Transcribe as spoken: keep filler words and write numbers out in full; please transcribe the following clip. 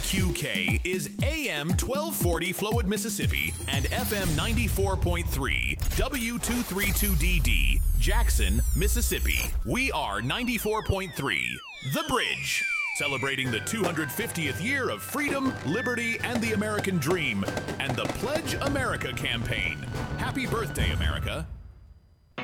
Q K is A M twelve forty Flowood, Mississippi, and F M ninety-four point three W two thirty-two D D, Jackson, Mississippi. We are ninety-four point three, The Bridge, celebrating the two hundred fiftieth year of freedom, liberty, and the American dream, and the Pledge America campaign. Happy birthday, America.